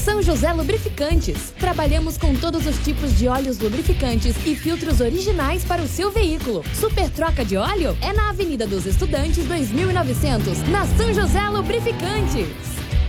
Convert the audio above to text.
São José Lubrificantes. Trabalhamos com todos os tipos de óleos lubrificantes e filtros originais para o seu veículo. Super troca de óleo é na Avenida dos Estudantes 2900, na São José Lubrificantes.